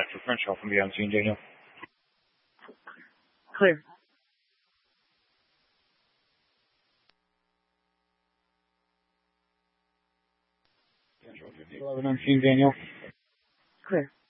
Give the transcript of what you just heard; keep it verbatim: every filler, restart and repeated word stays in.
contact for Crenshaw from Beyond Scene, Daniel. Clear. eleven on scene, Daniel. Clear.